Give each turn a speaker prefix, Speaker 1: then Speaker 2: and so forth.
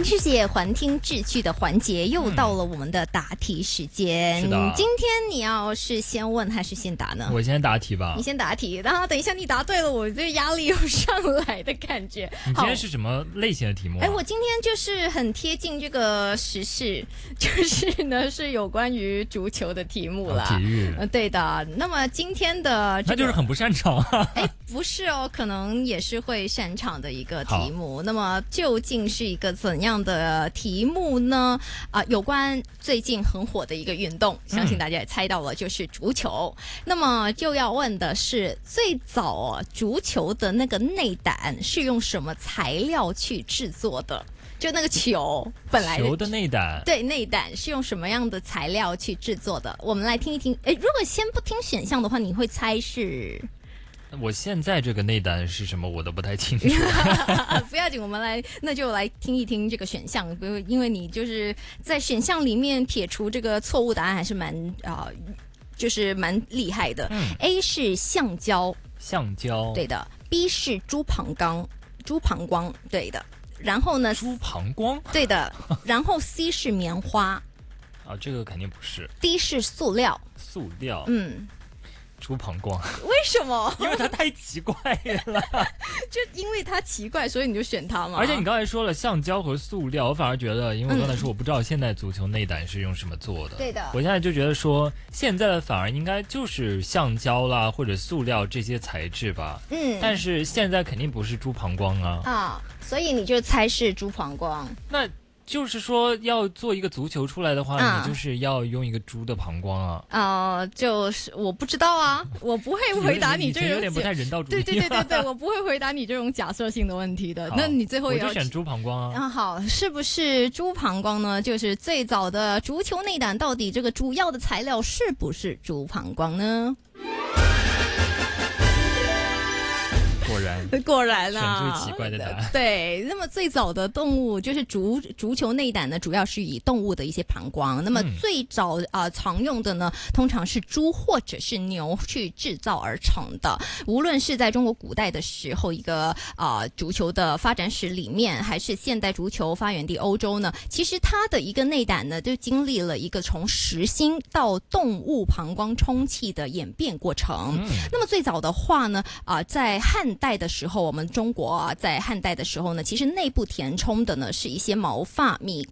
Speaker 1: 世界环听志趣的环节又到了我们的答题时间。
Speaker 2: 是的，
Speaker 1: 今天你要是先问还是先答呢？
Speaker 2: 我先答题吧。
Speaker 1: 你先答题，然后等一下你答对了，我这压力又上来的感觉。
Speaker 2: 你今天是什么类型的题目、啊？
Speaker 1: 我今天就是很贴近这个时事，就是呢是有关于足球的题目啦。
Speaker 2: 体育。
Speaker 1: 对的。那么今天的、
Speaker 2: 那就是很不擅长。
Speaker 1: 不是哦，可能也是会擅长的一个题目。那么究竟是一个怎样的题目呢？有关最近很火的一个运动，相信大家也猜到了，就是足球。那么就要问的是，最早足球的那个内胆是用什么材料去制作的？就那个球本来
Speaker 2: 球的内胆，
Speaker 1: 对，内胆是用什么样的材料去制作的？我们来听一听。如果先不听选项的话，你会猜是？
Speaker 2: 我现在这个内胆是什么我都不太清楚。
Speaker 1: 不要紧，我们那就来听一听这个选项，因为你就是在选项里面撇除这个错误答案还是就是蛮厉害的。A 是橡胶，对的。B 是猪膀胱，对的。然后呢？
Speaker 2: 猪膀胱，
Speaker 1: 对的。然后 C 是棉花，
Speaker 2: 这个肯定不是。
Speaker 1: D 是塑料，
Speaker 2: 猪膀胱，
Speaker 1: 为什么？
Speaker 2: 因为它太奇怪了。
Speaker 1: 就因为它奇怪，所以你就选它嘛。
Speaker 2: 而且你刚才说了橡胶和塑料，我反而觉得，因为我刚才说我不知道现在足球内胆是用什么做的。
Speaker 1: 对的。
Speaker 2: 我现在就觉得说，现在的反而应该就是橡胶啦或者塑料这些材质吧。但是现在肯定不是猪膀胱啊。
Speaker 1: 所以你就猜是猪膀胱。
Speaker 2: 那就是说，要做一个足球出来的话，你就是要用一个猪的膀胱啊。
Speaker 1: 就是我不知道啊，我不会回答你这种
Speaker 2: 有点不太人道主义。
Speaker 1: 对，我不会回答你这种假设性的问题的。那你最后也要
Speaker 2: 我就选猪膀胱啊。
Speaker 1: 好，是不是猪膀胱呢？就是最早的足球内胆，到底这个主要的材料是不是猪膀胱呢？果然啊，
Speaker 2: 选最奇怪的答案。
Speaker 1: 对，那么最早的动物就是足球内胆呢，主要是以动物的一些膀胱。那么最早常用的呢，通常是猪或者是牛去制造而成的。无论是在中国古代的时候一个足球的发展史里面，还是现代足球发源地欧洲呢，其实它的一个内胆呢，就经历了一个从实心到动物膀胱充气的演变过程。那么最早的话呢，在汉代的时候，我们中国在汉代的时候呢，其实内部填充的呢是一些毛发、米